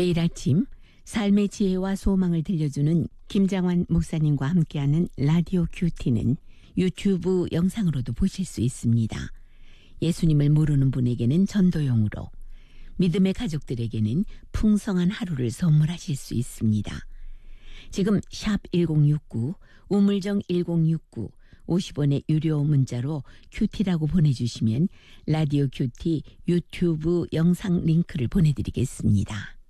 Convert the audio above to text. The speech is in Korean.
매일 아침 삶의 지혜와 소망을 들려주는 김장환 목사님과 함께하는 라디오 큐티는 유튜브 영상으로도 보실 수 있습니다. 예수님을 모르는 분에게는 전도용으로, 믿음의 가족들에게는 풍성한 하루를 선물하실 수 있습니다. 지금 샵 1069, 우물정 1069, 50원의 유료 문자로 큐티라고 보내주시면 라디오 큐티 유튜브 영상 링크를 보내드리겠습니다.